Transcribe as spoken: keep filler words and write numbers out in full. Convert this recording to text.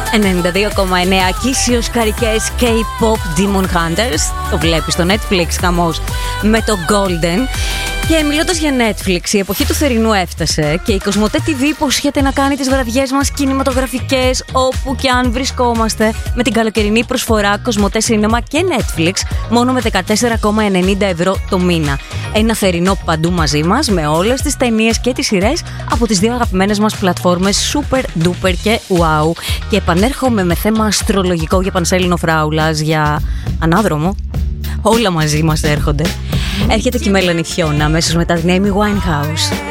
ενενήντα δύο κόμμα εννέα Κίσιος Καρικές K-pop Demon Hunters. Το βλέπεις στο Netflix, χαμός με το Golden. Και μιλώντας για Netflix, η εποχή του θερινού έφτασε και η Κοσμοτέ τι βι υποσχέται να κάνει τις βραδιές μας κινηματογραφικές όπου και αν βρισκόμαστε, με την καλοκαιρινή προσφορά Κοσμοτέ Cinema και Netflix μόνο με δεκατέσσερα κόμμα ενενήντα ευρώ το μήνα. Ένα θερινό παντού μαζί μας με όλες τις ταινίες και τις σειρές από τις δύο αγαπημένες μας πλατφόρμες Super Duper και Wow. Και επανέρχομαι με θέμα αστρολογικό για Πανσέλινο Φράουλας, για ανάδρομο. Όλα μαζί μας έρχονται. Έρχεται και η Μέλανη Φιώνα αμέσως μετά την Amy Winehouse.